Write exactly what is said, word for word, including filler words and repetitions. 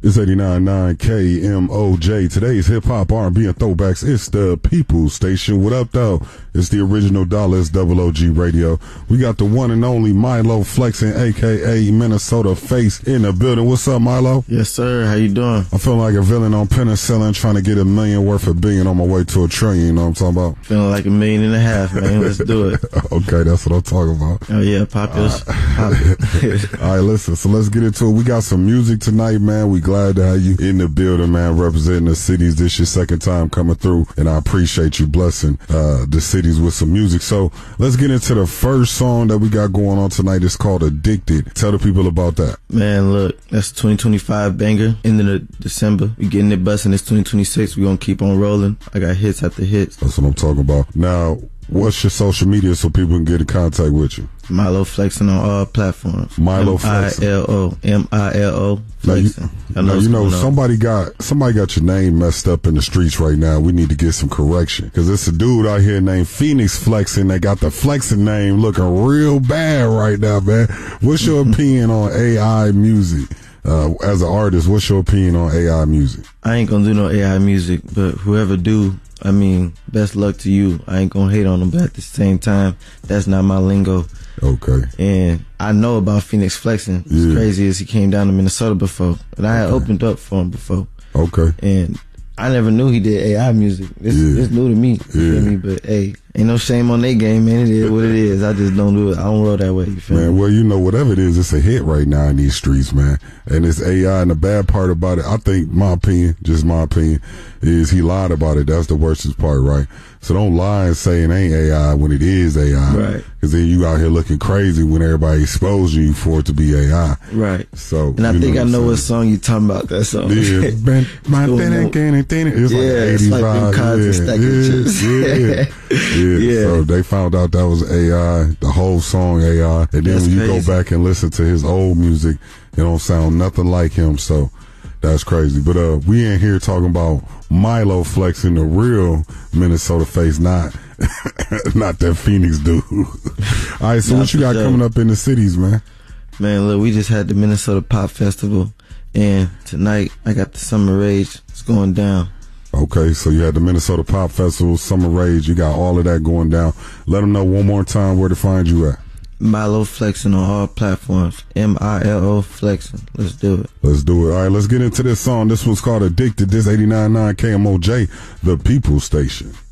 It's eighty-nine point nine K M O J. Today's hip-hop, R and B, and throwbacks. It's the People's Station. What up, though? It's the original Dallas Double O G Radio. We got the one and only Milo Flexing, a k a. Minnesota Face, in the building. What's up, Milo? Yes, sir. How you doing? I feel like a villain on penicillin trying to get a million worth of billion on my way to a trillion. You know what I'm talking about? Feeling like a million and a half, man. Let's do it. Okay, that's what I'm talking about. Oh, yeah. Pop your... Pop it. All right, listen. So let's get into it. We got some music tonight, man. We glad to have you in the building, man, representing the cities. This your second time coming through, and I appreciate you blessing uh, the cities with some music. So let's get into the first song that we got going on tonight. It's called Addicted. Tell the people about that. Man, look, that's twenty twenty-five banger. End of December. We getting it busting. It's twenty twenty-six. We gonna keep on rolling. I got hits after hits. That's what I'm talking about. Now, what's your social media so people can get in contact with you? Milo Flexing on all platforms. Milo Flexing. M I L O. M I L O. Flexing. Now, you, now, you know, somebody got somebody got your name messed up in the streets right now. We need to get some correction. Because it's a dude out here named Phoenix Flexing that got the Flexing name looking real bad right now, man. What's your opinion on A I music? Uh, as an artist, what's your opinion on A I music? I ain't gonna do no A I music, but whoever do, I mean, best luck to you. I ain't gonna hate on them, but at the same time, that's not my lingo. Okay. And I know about Phoenix Flexing. It's yeah. crazy as he came down to Minnesota before, and I had okay. opened up for him before. Okay. And I never knew he did A I music. This yeah. it's new to me. You yeah. feel me? But hey, ain't no shame on their game, man. It is what it is. I just don't do it. I don't roll that way. You feel man, me? Well, you know, whatever it is, it's a hit right now in these streets, man. And it's A I, and the bad part about it, I think, my opinion, just my opinion, is he lied about it. That's the worstest part, right? So don't lie and say it ain't A I when it is A I. Right. Because then you out here looking crazy when everybody exposes you for it to be A I. Right. So, and I think I know what song you talking about, that song. Yeah. Ben, my it's yeah, like it's like them kinds of stack of chips. Yeah. Yeah. Yeah. So they found out that was A I, the whole song A I. And then that's when you crazy. go back and listen to his old music, it don't sound nothing like him. So that's crazy. But uh, we ain't here talking about Milo Flexing, the real Minnesota Face, not not that Phoenix dude. All right, so Not what you got sure. coming up in the cities, man? Man, look, we just had the Minnesota Pop Festival, and tonight I got the Summer Rage. It's going down. Okay, so you had the Minnesota Pop Festival, Summer Rage. You got all of that going down. Let them know one more time where to find you at. Milo Flexing on all platforms. M I L O Flexing. Let's do it. Let's do it. All right, let's get into this song. This one's called Addicted. This eighty-nine point nine K M O J, the People's Station.